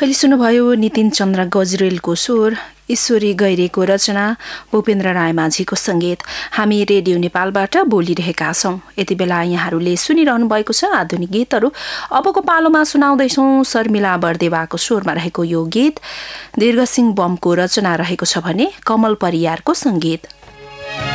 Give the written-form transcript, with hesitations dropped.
अहिले सुन्नुभयो नितिन चन्द्र गजरेलको स्वर, ईश्वरी गैरेको रचना, भूपेन्द्र राय माझीको संगीत। हामी रेडियो नेपालबाट बोलिरहेका छौं। यति बेला यहाँहरूले सुनिरहनु भएको छ आधुनिक गीतहरू। अबको पालोमा सुनाउँदैछौं शर्मिला बर्देवाको स्वरमा रहेको यो गीत। दीर्घसिंह बमको रचना रहेको छ भने कमल परियारको संगीत।